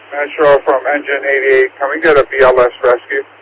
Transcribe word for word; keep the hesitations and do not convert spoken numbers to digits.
Metro from Engine eighty-eight. Can we get a B L S rescue?